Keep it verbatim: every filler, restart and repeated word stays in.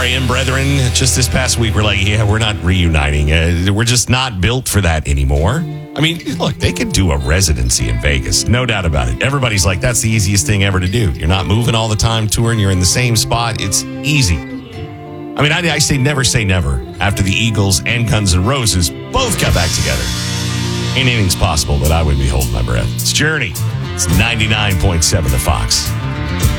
R E M brethren just this past week were like, yeah, we're not reuniting. Uh, we're just not built for that anymore. I mean, look, they could do a residency in Vegas. No doubt about it. Everybody's like, that's the easiest thing ever to do. You're not moving all the time touring. You're in the same spot. It's easy. I mean, I, I say never say never after the Eagles and Guns N' Roses both got back together. Anything's possible, but I wouldn't be holding my breath. It's Journey. It's ninety-nine point seven The Fox.